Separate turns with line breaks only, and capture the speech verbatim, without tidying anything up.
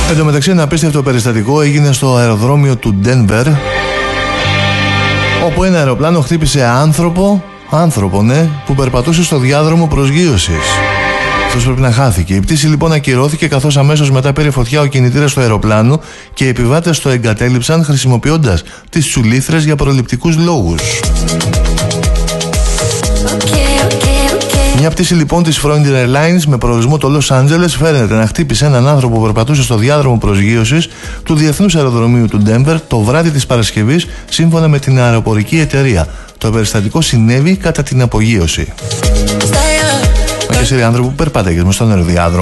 Εν τω μεταξύ, ένα απίστευτο περιστατικό έγινε στο αεροδρόμιο του Denver, όπου ένα αεροπλάνο χτύπησε άνθρωπο, άνθρωπο ναι, που περπατούσε στο διάδρομο προσγείωσης. Αυτός πρέπει να χάθηκε. Η πτήση λοιπόν ακυρώθηκε, καθώς αμέσως μετά πήρε φωτιά ο κινητήρας του αεροπλάνου και οι επιβάτες το εγκατέλειψαν χρησιμοποιώντας τις τσουλήθρες για προληπτικούς λόγους. Μια πτήση λοιπόν της Frontier Airlines με προορισμό το Los Angeles φαίνεται να χτύπησε έναν άνθρωπο που περπατούσε στο διάδρομο προσγείωσης του Διεθνούς Αεροδρομίου του Denver το βράδυ της Παρασκευής, σύμφωνα με την αεροπορική εταιρεία. Το περιστατικό συνέβη κατά την απογείωση. Μα και εσύ, άνθρωπο που περπάταγες μες στον αεροδιάδρομο.